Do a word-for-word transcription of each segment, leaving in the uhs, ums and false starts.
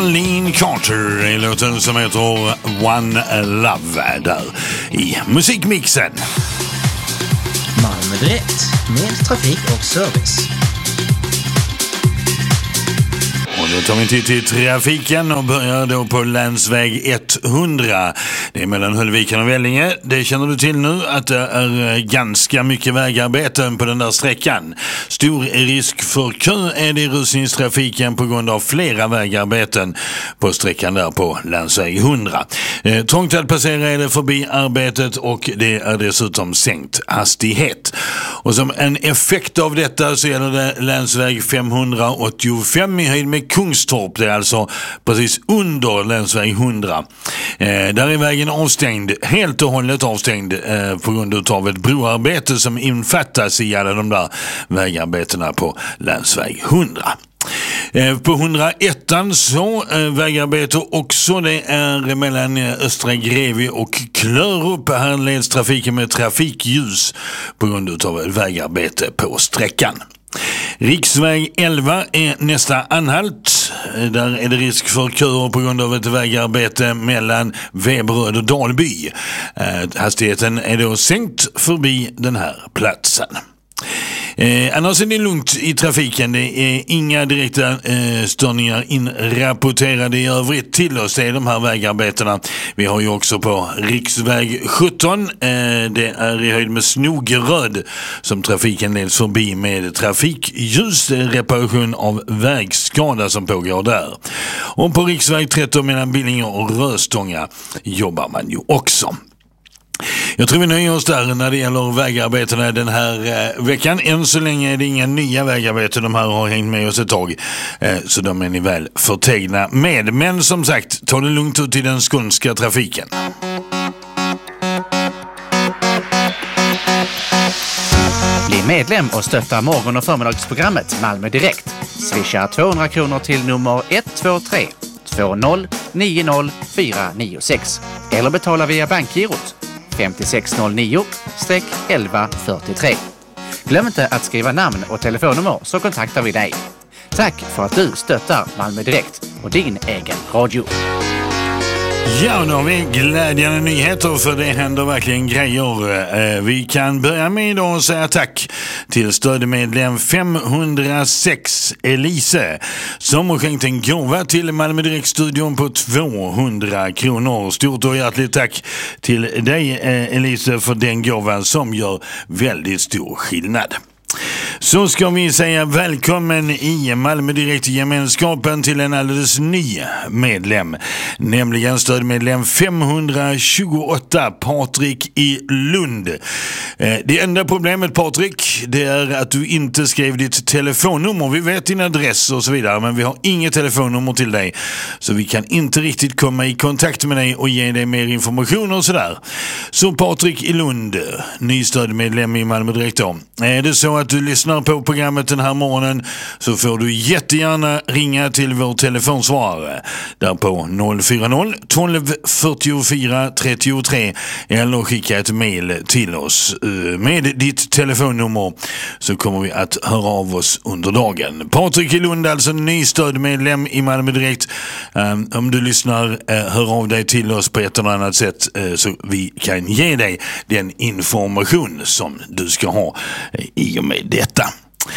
Arlene Carter i låten som heter One Love där i musikmixen. Malmö Direkt med trafik och service. Och då tar vi titt till trafiken och börjar då på länsväg hundra. Det är mellan Höllviken och Vellinge. Det känner du till nu att det är ganska mycket vägarbeten på den där sträckan. Stor risk för kö är det i rusningstrafiken på grund av flera vägarbeten på sträckan där på länsväg hundra. Eh, trångt att passera är det förbi arbetet och det är dessutom sänkt hastighet. Och som en effekt av detta så gäller det länsväg femhundraåttiofem i höjd med Kungstorp. Det är alltså precis under länsväg hundra. Eh, där är vägen avstängd, helt och hållet avstängd eh, på grund av ett broarbete som infattas i alla de där vägarbetena på länsväg hundra. Eh, på hundraett så eh, vägarbete också. Det är mellan Östra Grevi och Klörup. Här leds trafiken med trafikljus på grund av ett vägarbete på sträckan. Riksväg elva är nästa anhalt. Där är det risk för köer på grund av ett vägarbete mellan Veberöd och Dalby. Eh, hastigheten är då sänkt förbi den här platsen. Eh, annars är det lugnt i trafiken. Det är inga direkta eh, störningar inrapporterade i övrigt till oss. Det är de här vägarbetena. Vi har ju också på riksväg sjutton. Eh, det är i höjd med Snogeröd som trafiken leds förbi med trafikljus. Det är reparation av vägskada som pågår där. Och på riksväg tretton mellan Billinge och Röstånga jobbar man ju också. Jag tror vi nöjer oss där när det gäller vägarbetena den här eh, veckan. Än så länge är det inga nya vägarbeten. De här har hängt med oss ett tag. Eh, så de är ni väl förtegna med. Men som sagt, ta det lugnt ut i den skånska trafiken. Bli medlem och stötta morgon- och förmiddagsprogrammet Malmö Direkt. Swisha tvåhundra kronor till nummer ett två tre två noll nio noll fyra nio sex. Eller betala via bankgirot fem sex noll nio elva fyrtiotre. Glöm inte att skriva namn och telefonnummer så kontaktar vi dig. Tack för att du stöttar Malmö Direkt och din egen radio. Ja, då har vi glädjande nyheter för det händer verkligen grejer. Vi kan börja med idag och säga tack till stödmedlem femhundrasex Elise som har skänkt en gåva till Malmö Direkt-studion på tvåhundra kronor. Stort och hjärtligt tack till dig Elise för den gåvan som gör väldigt stor skillnad. Så ska vi säga välkommen i Malmö Direkt-gemenskapen till en alldeles ny medlem, nämligen stödmedlem femhundratjugoåtta, Patrik i Lund. Det enda problemet, Patrik, det är att du inte skrev ditt telefonnummer. Vi vet din adress och så vidare, men vi har inget telefonnummer till dig, så vi kan inte riktigt komma i kontakt med dig och ge dig mer information och sådär. Så Patrik i Lund, ny stödmedlem i Malmö Direkt då. Är det så att du lyssnar på programmet den här morgonen så får du jättegärna ringa till vår telefonsvarare där på noll fyra noll tolv fyrtiofyra trettiotre eller skicka ett mejl till oss med ditt telefonnummer så kommer vi att höra av oss under dagen. Patrik i Lund, alltså ny stödmedlem i Malmö Direkt. Um, om du lyssnar, uh, hör av dig till oss på ett eller annat sätt uh, så vi kan ge dig den information som du ska ha uh, i och med detta.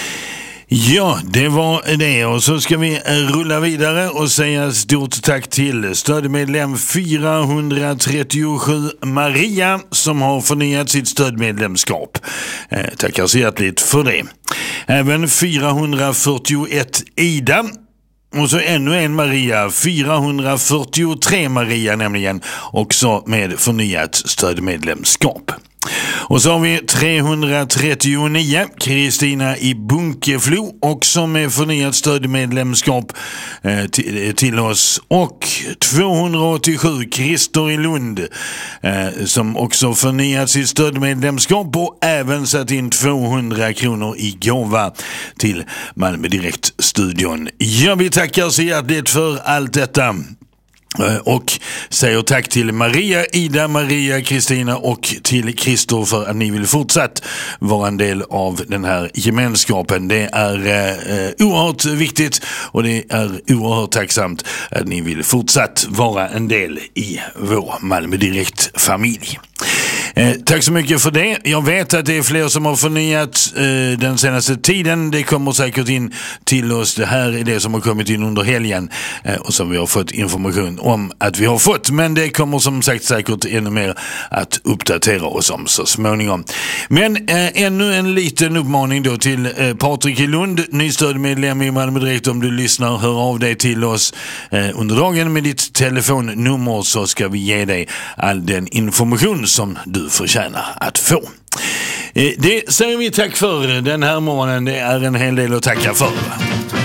Ja, det var det och så ska vi rulla vidare och säga stort tack till stödmedlem fyrahundratrettiosju Maria som har förnyat sitt stödmedlemskap. Eh, tackar så hjärtligt för det. Även fyrahundrafyrtioett Ida och så ännu en Maria, fyrahundrafyrtiotre Maria nämligen, också med förnyat stödmedlemskap. Och så har vi trehundratrettionio Kristina i Bunkeflo också med förnyat stödmedlemskap eh, till, till oss, och tvåhundraåttiosju Christer i Lund eh, som också förnyat sitt stödmedlemskap och även satt in tvåhundra kronor i gåva till Malmö Direkt-studion. Ja, vi tackar så hjärtligt för allt detta. Och säger tack till Maria, Ida, Maria, Kristina och till Christer för att ni vill fortsatt vara en del av den här gemenskapen. Det är eh, oerhört viktigt och det är oerhört tacksamt att ni vill fortsatt vara en del i vår Malmö Direkt-familj. Eh, tack så mycket för det. Jag vet att det är fler som har förnyat eh, den senaste tiden. Det kommer säkert in till oss. Det här är det som har kommit in under helgen eh, och som vi har fått information om att vi har fått. Men det kommer som sagt säkert ännu mer att uppdatera oss om så småningom. Men eh, ännu en liten uppmaning då till eh, Patrik i Lund, nystödmedlem i Malmö Direkt. Om du lyssnar, hör av dig till oss eh, under dagen med ditt telefonnummer så ska vi ge dig all den information som du förtjänar att få. Det säger vi tack för den här morgonen. Det är en hel del att tacka för.